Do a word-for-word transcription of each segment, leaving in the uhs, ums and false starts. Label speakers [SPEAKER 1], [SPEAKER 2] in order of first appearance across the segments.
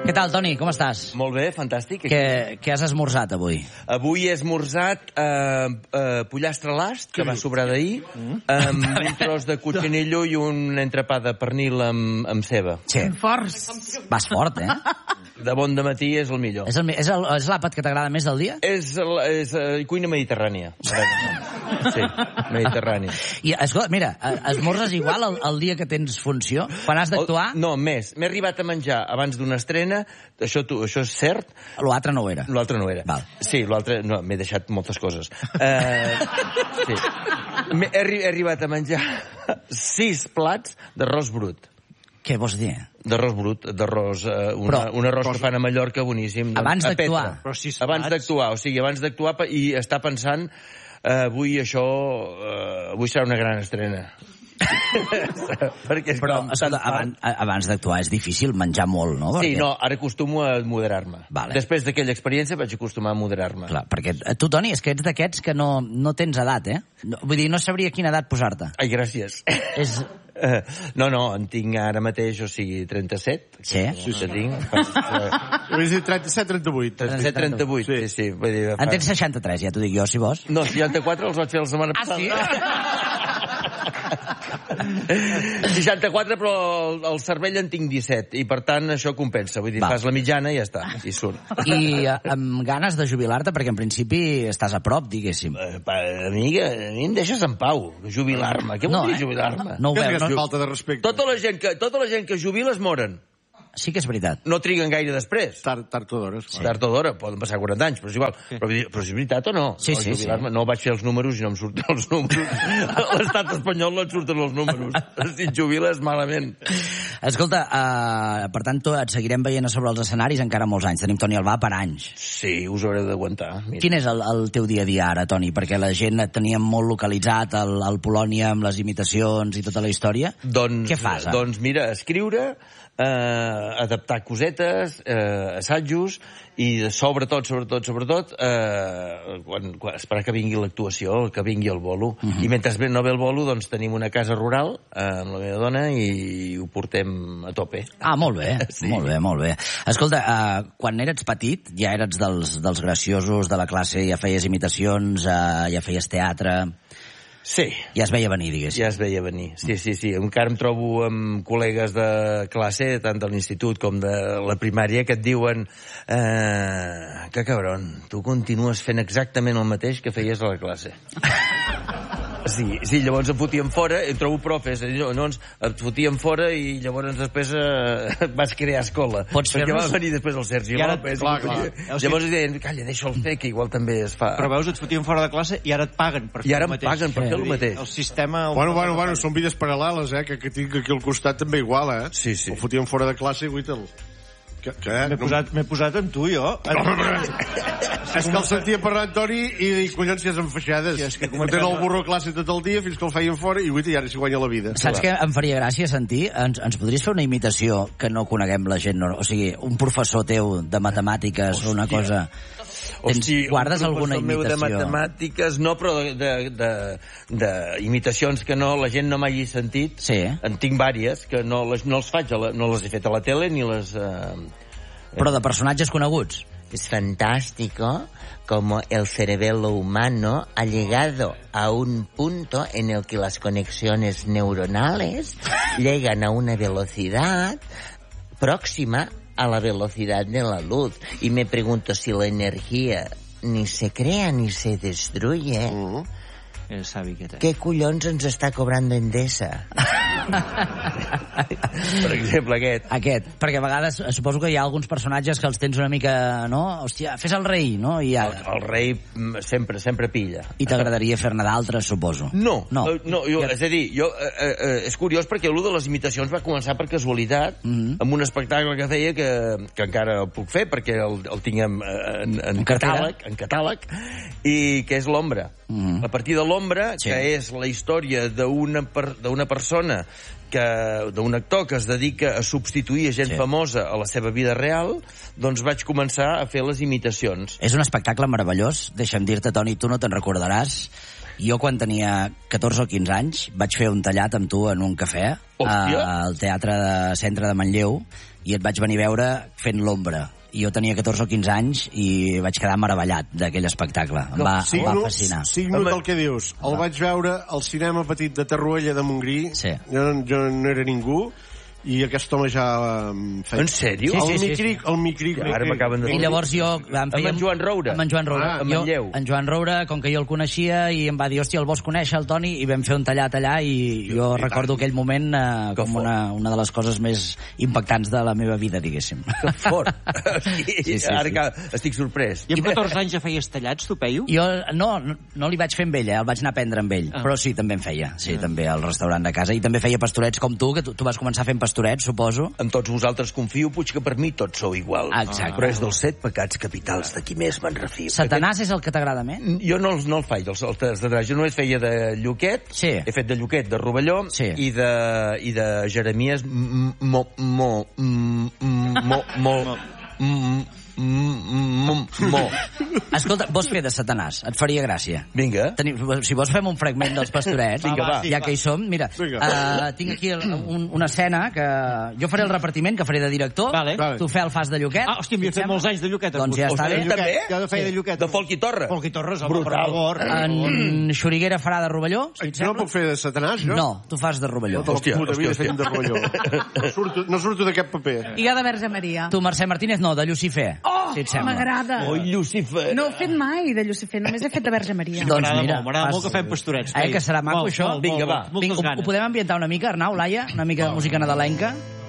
[SPEAKER 1] Què tal, Toni? Com estàs?
[SPEAKER 2] Molt bé, fantàstic.
[SPEAKER 1] Què, què has esmorzat avui?
[SPEAKER 2] Avui he esmorzat eh, eh, pollastre last, que va sobrar d'ahir, mm. amb un tros de cotxinillo i un entrepà de pernil amb, amb ceba.
[SPEAKER 1] Sí.
[SPEAKER 3] Forts.
[SPEAKER 1] Vas fort, eh?
[SPEAKER 2] De bon dematí és el millor.
[SPEAKER 1] És, el, és, el, és l'àpat que t'agrada més del dia?
[SPEAKER 2] És, el, és uh, cuina mediterrània. Sí, mediterrània.
[SPEAKER 1] I, escolta, mira, esmorzes igual el, el dia que tens funció? Quan has d'actuar?
[SPEAKER 2] No, més. M'he arribat a menjar abans d'una estrena, això, tu, això és cert.
[SPEAKER 1] L'altre no ho era.
[SPEAKER 2] L'altre no ho era.
[SPEAKER 1] Val.
[SPEAKER 2] Sí, l'altre... No, m'he deixat moltes coses. Uh, sí. He, he arribat a menjar sis plats d'arròs brut.
[SPEAKER 1] Què vols dir?
[SPEAKER 2] D'arròs brut, d'arròs... Uh, una,
[SPEAKER 1] Però,
[SPEAKER 2] un arròs que fan a Mallorca boníssim.
[SPEAKER 1] Abans d'actuar.
[SPEAKER 2] Si abans d'actuar, o sigui, abans d'actuar i estar pensant uh, avui això... Uh, avui serà una gran estrena. Perquè
[SPEAKER 1] Però, escolta, abans, abans d'actuar és difícil menjar molt, no?
[SPEAKER 2] Sí,
[SPEAKER 1] perquè...
[SPEAKER 2] no, ara acostumo a moderar-me.
[SPEAKER 1] Vale.
[SPEAKER 2] Després d'aquella experiència vaig acostumar a moderar-me.
[SPEAKER 1] Clar, perquè tu, Toni, és que ets d'aquests que no, no tens edat, eh? No, vull dir, no sabria quina edat posar-te.
[SPEAKER 2] Ai, gràcies.
[SPEAKER 1] És...
[SPEAKER 2] Uh, no, no, en tinc ara mateix, o sigui, trenta-set.
[SPEAKER 1] Sí?
[SPEAKER 2] Sí, sí. Tinc.
[SPEAKER 4] Vull dir, trenta-set, trenta-vuit.
[SPEAKER 2] trenta-set, trenta-vuit, sí, sí. Vull dir,
[SPEAKER 1] en tens seixanta-tres, ja t'ho dic jo, si vols.
[SPEAKER 2] No, seixanta-quatre els vaig fer la setmana passada.
[SPEAKER 1] Ah, sí?
[SPEAKER 2] seixanta-quatre, però el, el cervell en tinc disset, i per tant això compensa. Vull dir,
[SPEAKER 1] Va.
[SPEAKER 2] fas la mitjana i ja està, i surt.
[SPEAKER 1] I uh, amb ganes de jubilar-te, perquè en principi estàs a prop, diguéssim.
[SPEAKER 2] Eh, pa, amiga, a mi em deixes en pau, jubilar-me. Què vol
[SPEAKER 1] No,
[SPEAKER 2] dir
[SPEAKER 1] eh?
[SPEAKER 2] jubilar-me?
[SPEAKER 1] No ho
[SPEAKER 4] Què és
[SPEAKER 1] veus,
[SPEAKER 4] aquesta
[SPEAKER 1] no?
[SPEAKER 4] falta de respecte?
[SPEAKER 2] Tota la gent que, tota la gent que jubila es moren.
[SPEAKER 1] Sí que és veritat.
[SPEAKER 2] No triguen gaire després.
[SPEAKER 4] Tard, tard o d'hora.
[SPEAKER 2] Sí. Tard o d'hora, poden passar quaranta anys, però és igual. Sí. Però, però és veritat o no?
[SPEAKER 1] Sí, sí,
[SPEAKER 2] sí. No vaig fer els números i no em surten els números. A l'estat espanyol no et surten els números. Si et jubiles, malament.
[SPEAKER 1] Escolta, uh, per tant, tu et seguirem veient a sobre els escenaris encara molts anys. Tenim Toni Albà per anys.
[SPEAKER 2] Sí, us haureu d'aguantar. Mira.
[SPEAKER 1] Quin és el, el teu dia a dia ara, Toni? Perquè la gent et tenia molt localitzat al, al Polònia amb les imitacions i tota la història.
[SPEAKER 2] Doncs,
[SPEAKER 1] Què fas, ara?
[SPEAKER 2] Doncs mira, escriure, eh, adaptar cosetes, eh, assajos, i sobretot, sobretot, sobretot, eh, quan, quan, esperar que vingui l'actuació, que vingui el bolo. Uh -huh. I mentre no ve el bolo, doncs tenim una casa rural eh, amb la meva dona i ho portem a tope.
[SPEAKER 1] Ah, molt bé,
[SPEAKER 2] Sí.
[SPEAKER 1] molt bé, molt bé. Escolta, uh, quan eres petit, ja eres dels, dels graciosos de la classe, ja feies imitacions, uh, ja feies teatre...
[SPEAKER 2] Sí.
[SPEAKER 1] Ja es veia venir, diguéssim.
[SPEAKER 2] Ja es veia venir, sí, sí, sí. Encara em trobo amb col·legues de classe, tant de l'institut com de la primària, que et diuen eh, que cabron, tu continues fent exactament el mateix que feies a la classe. Sí, sí, llavors em fotien fora, em trobo profes, llavors et fotien fora i llavors després eh, vas crear escola.
[SPEAKER 1] Pots
[SPEAKER 2] Perquè
[SPEAKER 1] fer-los?
[SPEAKER 2] va venir després el Sergi
[SPEAKER 5] ara-
[SPEAKER 2] López.
[SPEAKER 4] clar, clar.
[SPEAKER 2] Llavors deien, calla, deixa'l fer, que igual també es fa.
[SPEAKER 5] Però veus, et fotien fora de classe i ara et paguen per fer
[SPEAKER 2] I ara
[SPEAKER 5] el
[SPEAKER 2] em
[SPEAKER 5] mateix.
[SPEAKER 2] paguen per fer el mateix.
[SPEAKER 5] El sistema... El...
[SPEAKER 4] Bueno, bueno, bueno, són vides paral·leles, eh, que, que tinc aquí al costat també igual, eh?
[SPEAKER 2] Sí, sí.
[SPEAKER 4] El fotien fora de classe i guita'l. Que, que,
[SPEAKER 5] M'he posat, m'he posat amb tu, jo.
[SPEAKER 4] És que el sentia parlar Toni i dic, collons, si és enfaixades.
[SPEAKER 5] Sí, és que
[SPEAKER 4] Fotent el burro a classe tot el dia fins que el feien fora i guita, i ara s'hi guanya la vida.
[SPEAKER 1] Saps què em faria gràcia sentir? Ens, ens podries fer una imitació que no coneguem la gent? No? O sigui, un professor teu de matemàtiques o una cosa... Tens,
[SPEAKER 2] Hosti,
[SPEAKER 1] guardes
[SPEAKER 2] un
[SPEAKER 1] alguna
[SPEAKER 2] professor meu
[SPEAKER 1] imitació?
[SPEAKER 2] de matemàtiques, no, però de, de, de, de imitacions que no, la gent no m'hagi sentit.
[SPEAKER 1] Sí.
[SPEAKER 2] En tinc vàries, que no les, no les faig, a la, no les he fet a la tele ni les... Eh...
[SPEAKER 1] Però de personatges coneguts?
[SPEAKER 6] Es fantástico como el cerebelo humano ha llegado a un punto en el que las conexiones neuronales llegan a una velocidad próxima a la velocidad de la luz. Y me pregunto si la energía ni se crea ni se destruye.
[SPEAKER 4] Uh-huh.
[SPEAKER 5] El savi que té.
[SPEAKER 6] ¿Qué collons ens està cobrant Endesa?
[SPEAKER 2] Per exemple, aquest.
[SPEAKER 1] Aquest, perquè a vegades eh, suposo que hi ha alguns personatges que els tens una mica, no? Hòstia, fes el rei, no? I, ja...
[SPEAKER 2] El, el rei mm, sempre, sempre pilla.
[SPEAKER 1] I t'agradaria fer-ne d'altres, suposo.
[SPEAKER 2] No,
[SPEAKER 1] No.
[SPEAKER 2] no, no jo, és a dir, jo, eh, eh, és curiós perquè allò de les imitacions va començar per casualitat,
[SPEAKER 1] Mhm.
[SPEAKER 2] mm-hmm. amb un espectacle que feia que, que encara el puc fer perquè el, el tinc en, en, en,
[SPEAKER 1] En cartera.
[SPEAKER 2] catàleg, en catàleg, i que és l'ombra.
[SPEAKER 1] Mhm.
[SPEAKER 2] A partir de l'ombra,
[SPEAKER 1] Sí.
[SPEAKER 2] que és la història d'una per, d'una persona que d'un actor que es dedica a substituir a gent
[SPEAKER 1] Sí.
[SPEAKER 2] famosa a la seva vida real, doncs vaig començar a fer les imitacions.
[SPEAKER 1] És un espectacle meravellós, deixa'm dir-te, Toni, tu no te'n recordaràs, Jo, quan tenia catorze o quinze anys, vaig fer un tallat amb tu en un cafè
[SPEAKER 2] Hòstia.
[SPEAKER 1] al Teatre de Centre de Manlleu i et vaig venir a veure fent l'ombra. I jo tenia catorze o quinze anys i vaig quedar meravellat d'aquell espectacle. Em va, em va fascinar.
[SPEAKER 4] Signo del que dius. El vaig veure al cinema petit de Torroella de Montgrí.
[SPEAKER 1] Sí.
[SPEAKER 4] Jo, jo no era ningú. I aquest home ja um, feia...
[SPEAKER 2] En sèrio?
[SPEAKER 1] Sí, sí,
[SPEAKER 4] el
[SPEAKER 1] sí,
[SPEAKER 4] micric, el micric.
[SPEAKER 2] Ja, ara m'acaben de...
[SPEAKER 1] I llavors jo... Em
[SPEAKER 2] Amb en Joan Roure.
[SPEAKER 1] Amb en Joan Roure.
[SPEAKER 2] Ah, amb
[SPEAKER 1] jo,
[SPEAKER 2] Manlleu.
[SPEAKER 1] en Joan Roure, com que jo el coneixia, i em va dir, hòstia, el vols conèixer, el Toni? I vam fer un tallat allà i jo
[SPEAKER 4] I
[SPEAKER 1] recordo
[SPEAKER 4] tant.
[SPEAKER 1] aquell moment eh, com una, una de les coses més impactants de la meva vida, diguéssim.
[SPEAKER 2] Que fort. Sí,
[SPEAKER 1] Sí, sí,
[SPEAKER 2] ara
[SPEAKER 1] sí.
[SPEAKER 2] que estic sorprès.
[SPEAKER 5] I amb catorze anys ja feies tallats, tu, Peyu?
[SPEAKER 1] Jo no, no, no li vaig fer amb ell, eh? El vaig anar a prendre amb ell,
[SPEAKER 5] Ah.
[SPEAKER 1] però sí, també en feia, sí, també al restaurant de casa, i també feia pastorets com tu, que tu, tu vas començar fent pastorets, suposo.
[SPEAKER 2] Amb tots vosaltres confio, puig que per mi tots sou igual.
[SPEAKER 1] Exacte.
[SPEAKER 2] Però és dels set pecats capitals de qui més me'n refio.
[SPEAKER 1] Satanàs és el que t'agrada més?
[SPEAKER 2] Jo no, els- no el faig, els, els de Satanàs. Jo només feia de Lluquet,
[SPEAKER 1] Sí.
[SPEAKER 2] he fet de Lluquet, de Rovelló,
[SPEAKER 1] Sí.
[SPEAKER 2] i, de, i de Jeremies m- mo, mo, m- m- mo, mo, m- m- mo.
[SPEAKER 1] Escolta, vols fer de Satanàs? Et faria gràcia.
[SPEAKER 2] Vinga.
[SPEAKER 1] Tenim, si vols fem un fragment dels pastorets,
[SPEAKER 2] Vinga, va.
[SPEAKER 1] ja que hi som. Mira,
[SPEAKER 4] Vinga.
[SPEAKER 1] uh, tinc aquí el, un, una escena que jo faré el repartiment, que faré de director,
[SPEAKER 5] Vale.
[SPEAKER 4] Vale.
[SPEAKER 1] tu fer el fas de Lluquet.
[SPEAKER 5] Ah, hòstia, m'hi he fet molts anys de Lluquet.
[SPEAKER 1] Doncs ja està
[SPEAKER 2] Hòstia,
[SPEAKER 1] bé.
[SPEAKER 2] també?
[SPEAKER 5] Jo feia de Lluquet.
[SPEAKER 2] De Folk i Torre.
[SPEAKER 5] Folk i Torres, home,
[SPEAKER 2] Brutal.
[SPEAKER 5] per favor.
[SPEAKER 1] En Xuriguera farà de Rovelló, si et
[SPEAKER 4] Jo no
[SPEAKER 1] sembla?
[SPEAKER 4] puc fer de Satanàs, jo?
[SPEAKER 1] No, tu fas de Rovelló.
[SPEAKER 4] Tota la
[SPEAKER 2] Hòstia,
[SPEAKER 4] puta
[SPEAKER 2] hòstia,
[SPEAKER 4] vida fent de rotllo. No surto, no surto d'aquest paper.
[SPEAKER 3] I jo de Verge Maria.
[SPEAKER 1] Tu, Mercè Martínez, no, de Lucifer,
[SPEAKER 3] Oh,
[SPEAKER 1] si et sembla.
[SPEAKER 3] m'agrada.
[SPEAKER 2] Oi, Lucifer.
[SPEAKER 3] No he fet mai de Lucifer, només he fet de Verge Maria.
[SPEAKER 1] Doncs
[SPEAKER 5] M'agrada
[SPEAKER 1] mira,
[SPEAKER 5] molt, m'agrada
[SPEAKER 1] fas-
[SPEAKER 5] molt que fem pastorets.
[SPEAKER 1] Eh, que serà maco,
[SPEAKER 5] Molt,
[SPEAKER 1] això?
[SPEAKER 5] molt,
[SPEAKER 2] Vinga,
[SPEAKER 5] molt,
[SPEAKER 2] va.
[SPEAKER 5] moltes
[SPEAKER 1] Vinga, ho,
[SPEAKER 5] ganes.
[SPEAKER 1] ho podem ambientar una mica, Arnau, Laia? Una mica de música nadalenca?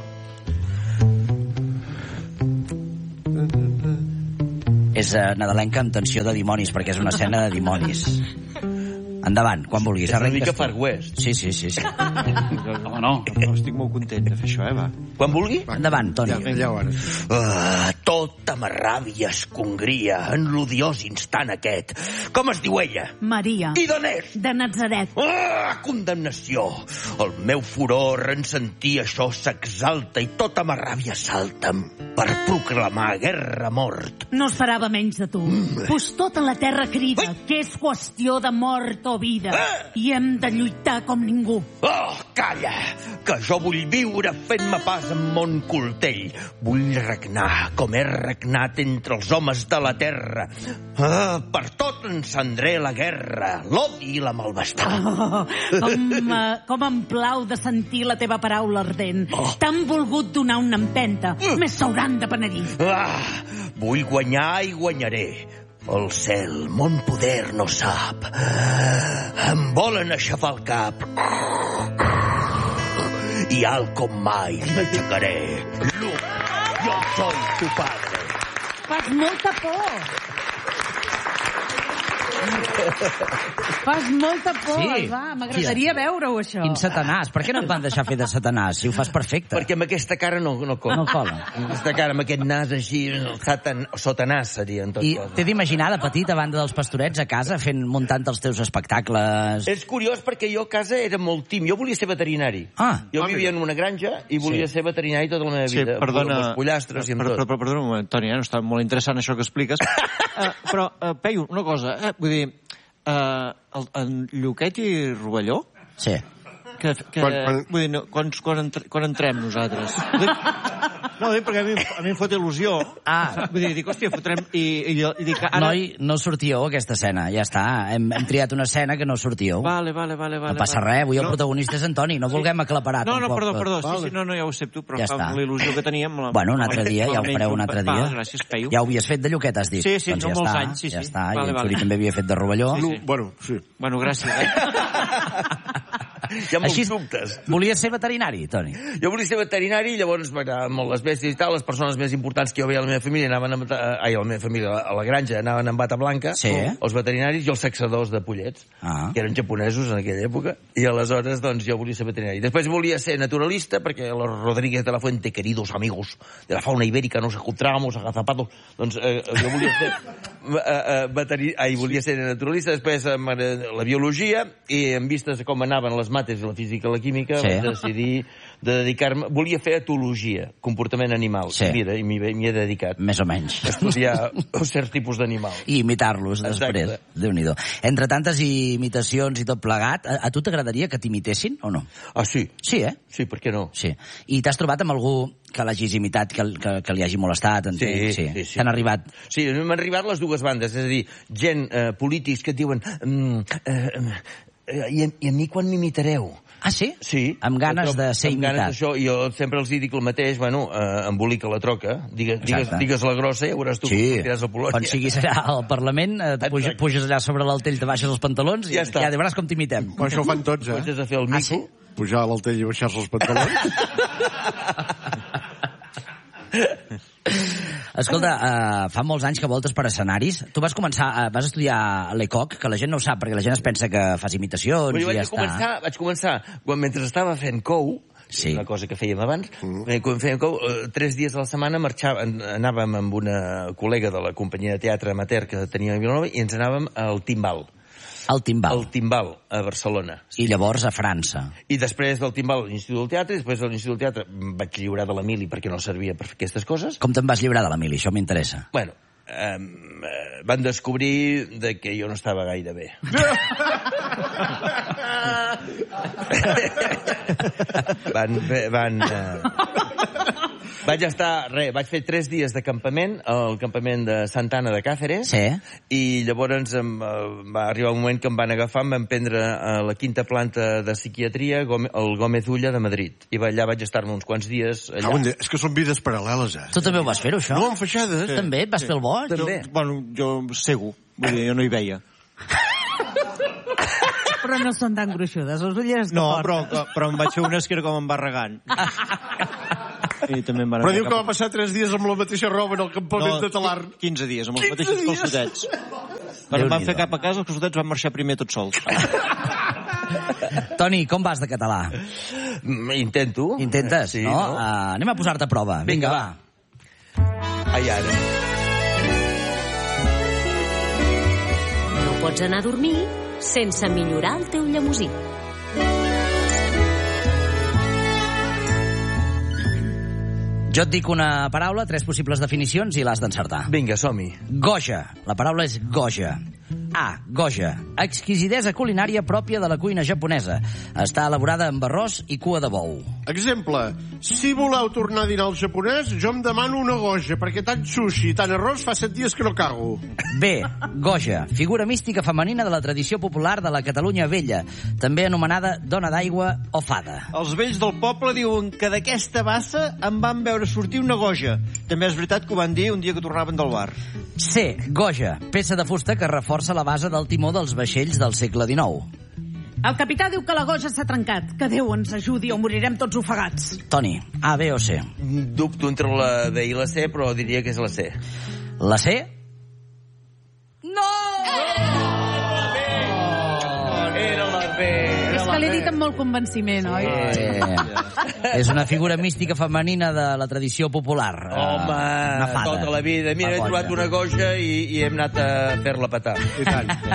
[SPEAKER 1] És uh, nadalenca amb tensió de dimonis, perquè és una escena de dimonis. Endavant, quan vulguis.
[SPEAKER 2] És una
[SPEAKER 1] arrenques
[SPEAKER 2] mica
[SPEAKER 1] tu.
[SPEAKER 2] Far West.
[SPEAKER 1] Sí, sí, sí, sí.
[SPEAKER 5] Home, no, no, estic molt content de fer això, eh, va.
[SPEAKER 2] Quan vulgui.
[SPEAKER 1] Endavant, Toni.
[SPEAKER 4] Ja, ja ho ara.
[SPEAKER 2] Ah, tota ma ràbia es congria en l'odiós instant aquest. Com es diu ella?
[SPEAKER 3] Maria,
[SPEAKER 2] I d'on és?
[SPEAKER 3] de Nazaret.
[SPEAKER 2] Ah, condemnació! El meu furor en sentir això s'exalta i tota ma ràbia salta per proclamar guerra a mort.
[SPEAKER 3] No esperava menys de tu. Pues tota la terra crida que és qüestió de mort o vida. I hem de lluitar com ningú.
[SPEAKER 2] Oh, calla! Que jo vull viure fent-me pas amb mon coltell. Vull regnar com he regnat entre els homes de la terra. Ah, per tot encendré la guerra, l'odi i la malvestat.
[SPEAKER 3] Oh, com, uh, com em plau de sentir la teva paraula ardent. T'han volgut donar una empenta. Més s'hauran de penedir.
[SPEAKER 2] Ah, vull guanyar i guanyaré. El cel, mon poder no sap. Em volen aixafar el cap. I alt com mai m'aixecaré. Luke, jo soy tu padre.
[SPEAKER 3] Fas molta por. Fas molta por,
[SPEAKER 1] Sí.
[SPEAKER 3] va. M'agradaria veure-ho, això.
[SPEAKER 1] Quin Satanàs. Per què no et van deixar fer de Satanàs, si ho fas perfecte?
[SPEAKER 2] Perquè amb aquesta cara no, no cola.
[SPEAKER 1] No cola.
[SPEAKER 2] Amb aquesta cara, amb aquest nas així, satan, sotanàs seria en tot
[SPEAKER 1] I
[SPEAKER 2] cas.
[SPEAKER 1] t'he d'imaginar de petit, a banda dels pastorets, a casa, fent, muntant els teus espectacles...
[SPEAKER 2] És curiós perquè jo a casa era molt tim. Jo volia ser veterinari.
[SPEAKER 1] Ah.
[SPEAKER 2] Jo
[SPEAKER 4] Ah,
[SPEAKER 2] vivia en una granja i volia
[SPEAKER 1] Sí.
[SPEAKER 2] ser veterinari tota la meva
[SPEAKER 5] Sí,
[SPEAKER 2] vida.
[SPEAKER 5] perdona...
[SPEAKER 2] Amb els pollastres i amb
[SPEAKER 5] per,
[SPEAKER 2] tot.
[SPEAKER 5] per, per, perdona un moment, Toni, eh? No està molt interessant això que expliques. uh, però, uh, Peyu, una cosa, eh? Vull dir, uh, el, en Lluquet i Rovelló,
[SPEAKER 1] Sí.
[SPEAKER 5] que, que,
[SPEAKER 4] Quan- quan-
[SPEAKER 5] vull dir, no, quan, quan, entre, quan entrem nosaltres? Vull dir, no, dic perquè a mi, a mi em fot il·lusió.
[SPEAKER 1] Ah.
[SPEAKER 5] Vull dir, dic, hòstia, fotrem... I, i, jo- i dic, ara...
[SPEAKER 1] Noi, no sortíeu aquesta escena, ja està. Hem, hem triat una escena que no sortíeu.
[SPEAKER 5] Vale, vale, vale, vale.
[SPEAKER 1] No passa
[SPEAKER 5] vale.
[SPEAKER 1] res, avui el
[SPEAKER 5] No.
[SPEAKER 1] protagonista és Antoni, no vulguem aclaparar
[SPEAKER 5] No, no,
[SPEAKER 1] tampoc.
[SPEAKER 5] perdó,
[SPEAKER 1] tot.
[SPEAKER 5] perdó, sí,
[SPEAKER 4] Vale.
[SPEAKER 5] sí, no, no, ja ho accepto, però
[SPEAKER 1] Ja
[SPEAKER 5] ja
[SPEAKER 1] està.
[SPEAKER 5] amb la il·lusió que teníem... La...
[SPEAKER 1] Bueno, un altre dia, ja ho fareu un altre dia.
[SPEAKER 5] Va, gràcies, Peyu.
[SPEAKER 1] Ja ho havies fet de Lluquet, has dit.
[SPEAKER 5] Sí, sí,
[SPEAKER 1] doncs
[SPEAKER 5] fa
[SPEAKER 1] ja
[SPEAKER 5] molts
[SPEAKER 1] està,
[SPEAKER 5] anys, sí,
[SPEAKER 1] ja
[SPEAKER 5] sí.
[SPEAKER 1] està.
[SPEAKER 5] Vale,
[SPEAKER 1] I en
[SPEAKER 5] vale.
[SPEAKER 1] Xuri també havia fet de Rovelló.
[SPEAKER 5] Sí, sí.
[SPEAKER 4] Bueno, sí.
[SPEAKER 5] Bueno, gràcies, eh?
[SPEAKER 2] Hi ha molts
[SPEAKER 1] Així,
[SPEAKER 2] dubtes.
[SPEAKER 1] volies ser veterinari, Toni?
[SPEAKER 2] Jo volia ser veterinari i llavors m'agradaven molt les bèsties i tal. Les persones més importants que jo veia a la meva família anaven a, matar- ai, a la meva família, a la granja, anaven amb bata blanca.
[SPEAKER 1] Sí.
[SPEAKER 2] Els veterinaris i els saxadors de pollets,
[SPEAKER 1] Ah.
[SPEAKER 2] que eren japonesos en aquella època. I aleshores, doncs, jo volia ser veterinari. Després volia ser naturalista, perquè los Rodríguez de la Fuente, queridos amigos de la fauna ibérica, nos encontramos agazapados. Doncs eh, jo volia ser eh, eh, veterinari, ai, volia ser naturalista, després eh, m'agrada la biologia, i en vistes a com anaven les mates i la física i la química,
[SPEAKER 1] Sí.
[SPEAKER 2] vaig decidir de dedicar-me... Volia fer etologia, comportament animal.
[SPEAKER 1] Sí.
[SPEAKER 2] Mira, i m'hi he dedicat.
[SPEAKER 1] Més o menys.
[SPEAKER 2] Estudiar certs tipus d'animals.
[SPEAKER 1] I imitar-los després.
[SPEAKER 2] Exacte.
[SPEAKER 1] Déu-n'hi-do. Entre tantes imitacions i tot plegat, a, a tu t'agradaria que t'imitessin o no?
[SPEAKER 2] Ah, sí.
[SPEAKER 1] Sí, eh?
[SPEAKER 2] Sí, per què no?
[SPEAKER 1] Sí. I t'has trobat amb algú que l'hagis imitat, que, que, que li hagi molestat?
[SPEAKER 2] Sí, sí, sí.
[SPEAKER 1] T'han arribat?
[SPEAKER 2] Sí, m'han arribat les dues bandes, és a dir, gent, eh, polítics que et diuen mm, eh, eh, i, a, i a mi quan m'imitareu?
[SPEAKER 1] Ah, sí?
[SPEAKER 2] Sí.
[SPEAKER 1] Amb ganes de ser
[SPEAKER 2] amb
[SPEAKER 1] imitat.
[SPEAKER 2] Ganes d'això, i jo sempre els dic el mateix, bueno, eh, embolica la troca, digues, digues, digues la grossa i ja veuràs tu
[SPEAKER 1] sí.
[SPEAKER 2] com tiràs a Polònia.
[SPEAKER 1] Quan siguis allà al Parlament, eh, puges, puges allà sobre l'altell, te baixes els pantalons i
[SPEAKER 2] ja,
[SPEAKER 1] ja veuràs com t'imitem.
[SPEAKER 4] Però això ho fan tots, eh?
[SPEAKER 2] Puges a fer el mico.
[SPEAKER 1] Ah, sí?
[SPEAKER 4] Pujar a l'altell i baixar-se els pantalons.
[SPEAKER 1] Escolta, uh, fa molts anys que voltes per escenaris. Tu vas començar, uh, vas estudiar a l'E C O C, que la gent no ho sap, perquè la gent es pensa que fas imitacions
[SPEAKER 2] Però
[SPEAKER 1] i
[SPEAKER 2] vaig
[SPEAKER 1] ja està.
[SPEAKER 2] Començar, vaig començar, quan, mentre estava fent cou,
[SPEAKER 1] sí.
[SPEAKER 2] una cosa que fèiem abans, mm. quan fèiem cou, uh, tres dies a la setmana marxava, anàvem amb una col·lega de la companyia de teatre amateur que tenia a Vilanova i ens anàvem al Timbal.
[SPEAKER 1] El Timbal.
[SPEAKER 2] El Timbal, a Barcelona.
[SPEAKER 1] I llavors a França.
[SPEAKER 2] I després del Timbal a l'Institut del Teatre, i després de l'Institut del Teatre em vaig lliurar de l'Emili perquè no servia per fer aquestes coses.
[SPEAKER 1] Com te'n vas lliurar de l'Emili? Això m'interessa.
[SPEAKER 2] Bueno, um, van descobrir de que jo no estava gaire bé. van... van uh... Vaig estar, res, vaig fer tres dies de campament al campament de Santa Anna de Càceres,
[SPEAKER 1] sí.
[SPEAKER 2] I llavors em, va arribar un moment que em van agafar, em van prendre a la quinta planta de psiquiatria el Gómez Ulla de Madrid. I allà vaig estar-me uns quants dies allà.
[SPEAKER 4] Ah, és que són vides paral·leles, eh?
[SPEAKER 1] Tu també ho vas fer, això?
[SPEAKER 4] No, amb feixades.
[SPEAKER 1] Sí. També? Vas sí. fer el boig?
[SPEAKER 2] També.
[SPEAKER 5] Jo, bueno, jo cego, vull dir, jo no hi veia.
[SPEAKER 3] Però no són tan gruixudes, les ulleres que
[SPEAKER 5] no,
[SPEAKER 3] portes.
[SPEAKER 5] però, però em vaig fer unes que era com embarregant. I també em van
[SPEAKER 4] però diu que va passar tres dies amb la mateixa roba en el campament
[SPEAKER 5] no,
[SPEAKER 4] de Talarn.
[SPEAKER 5] quinze dies, amb els mateixos calçotets. Quan em van fer cap a casa, els calçotets van marxar primer tots sols.
[SPEAKER 1] Toni, com vas de català?
[SPEAKER 2] Intento.
[SPEAKER 1] Intentes,
[SPEAKER 2] sí,
[SPEAKER 1] no?
[SPEAKER 2] no?
[SPEAKER 1] Uh, anem a posar-te a prova.
[SPEAKER 2] Vinga,
[SPEAKER 1] Vinga,
[SPEAKER 2] va. va. Ai, ara.
[SPEAKER 7] No pots anar a dormir sense millorar el teu llemosí.
[SPEAKER 1] Jo et dic una paraula, tres possibles definicions i l'has d'encertar.
[SPEAKER 2] Vinga, som-hi.
[SPEAKER 1] Goja. La paraula és goja. A. Goja. Exquisidesa culinària pròpia de la cuina japonesa. Està elaborada amb arròs i cua de bou.
[SPEAKER 4] Exemple. Si voleu tornar a dinar al japonès, jo em demano una goja, perquè tant sushi i tant arròs fa set dies que no cago.
[SPEAKER 1] B. Goja. Figura mística femenina de la tradició popular de la Catalunya vella, també anomenada dona d'aigua o fada.
[SPEAKER 5] Els vells del poble diuen que d'aquesta bassa em van veure sortir una goja. També és veritat que ho van dir un dia que tornaven del bar.
[SPEAKER 1] C. Goja. Peça de fusta que reforça la base del timó dels vaixells del segle dinou.
[SPEAKER 3] El capità diu que la goja s'ha trencat. Que Déu ens ajudi o morirem tots ofegats.
[SPEAKER 1] Toni, A, B o C?
[SPEAKER 2] Dubto entre la B i la C, però diria que és la C.
[SPEAKER 1] La C? No!
[SPEAKER 2] Era la B.
[SPEAKER 3] És que l'he dit amb molt convenciment, oi?
[SPEAKER 1] Eh, és una figura mística femenina de la tradició popular.
[SPEAKER 2] Home,
[SPEAKER 1] una fada.
[SPEAKER 2] tota la vida. Mira, he trobat una goja i, i hem anat a fer-la petar.
[SPEAKER 4] I tant.